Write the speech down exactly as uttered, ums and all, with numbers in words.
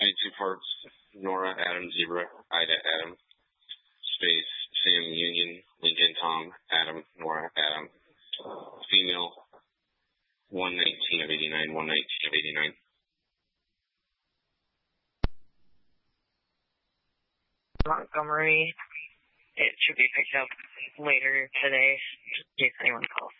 two parts, Nora, Adam, Zebra, Ida, Adam, space, Sam, Union, Lincoln, Tom, Adam, Nora, Adam, female, one nineteen of eighty-nine, one nineteen of eighty-nine. Montgomery. It should be picked up later today, just in case anyone calls.